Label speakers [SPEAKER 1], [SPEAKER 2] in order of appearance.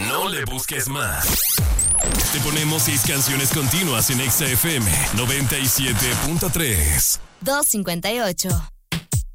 [SPEAKER 1] No le busques más. Te ponemos 6 canciones continuas en Exa FM 97.3.
[SPEAKER 2] 258.